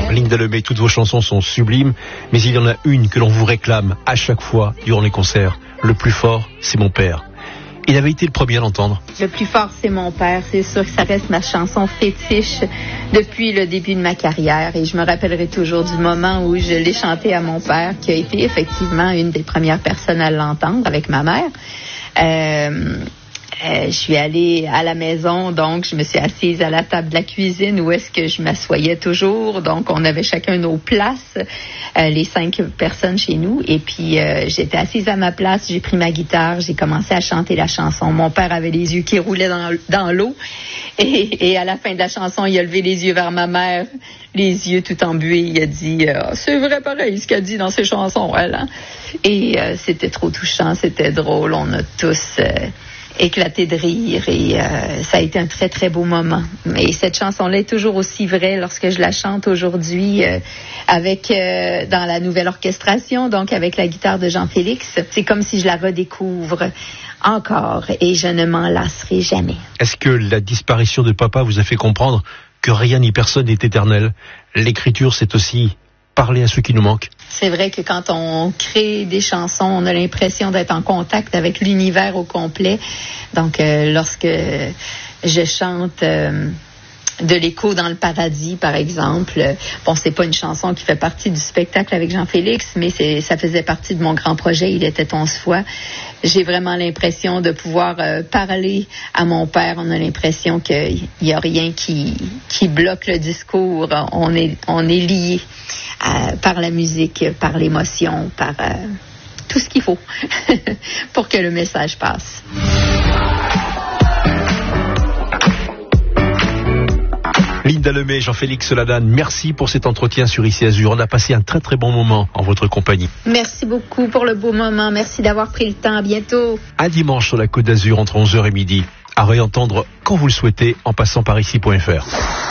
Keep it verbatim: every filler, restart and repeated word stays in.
Linda Lemay, toutes vos chansons sont sublimes, mais il y en a une que l'on vous réclame à chaque fois durant les concerts. Le plus fort, c'est mon père. Il avait été le premier à l'entendre. Le plus fort, c'est mon père. C'est sûr que ça reste ma chanson fétiche depuis le début de ma carrière. Et je me rappellerai toujours du moment où je l'ai chantée à mon père, qui a été effectivement une des premières personnes à l'entendre avec ma mère. Euh... Euh, je suis allée à la maison, donc je me suis assise à la table de la cuisine où est-ce que je m'assoyais toujours. Donc, on avait chacun nos places, euh, les cinq personnes chez nous. Et puis, euh, j'étais assise à ma place, j'ai pris ma guitare, j'ai commencé à chanter la chanson. Mon père avait les yeux qui roulaient dans, dans l'eau. Et, et à la fin de la chanson, il a levé les yeux vers ma mère, les yeux tout embués. Il a dit euh, « C'est vrai pareil ce qu'elle dit dans ses chansons, elle. Hein? » Et euh, c'était trop touchant, c'était drôle. On a tous... Euh, éclaté de rire et euh, ça a été un très très beau moment. Et cette chanson-là est toujours aussi vraie lorsque je la chante aujourd'hui euh, avec euh, dans la nouvelle orchestration, donc avec la guitare de Jean-Félix. C'est comme si je la redécouvre encore et je ne m'en lasserai jamais. Est-ce que la disparition de papa vous a fait comprendre que rien ni personne n'est éternel? L'écriture, c'est aussi parler à ceux qui nous manquent. C'est vrai que quand on crée des chansons, on a l'impression d'être en contact avec l'univers au complet. Donc, euh, lorsque je chante euh, de l'écho dans le paradis, par exemple, bon, c'est pas une chanson qui fait partie du spectacle avec Jean-Félix, mais c'est, ça faisait partie de mon grand projet, Il était onze fois. J'ai vraiment l'impression de pouvoir euh, parler à mon père. On a l'impression qu'il n'y a rien qui, qui bloque le discours. On est, on est liés euh, par la musique, par l'émotion, par euh, tout ce qu'il faut pour que le message passe. Linda Lemay, Jean-Félix Lalanne, merci pour cet entretien sur Ici Azur. On a passé un très très bon moment en votre compagnie. Merci beaucoup pour le beau moment. Merci d'avoir pris le temps. À bientôt. À dimanche sur la Côte d'Azur entre onze heures et midi. À réentendre quand vous le souhaitez en passant par ici point f r.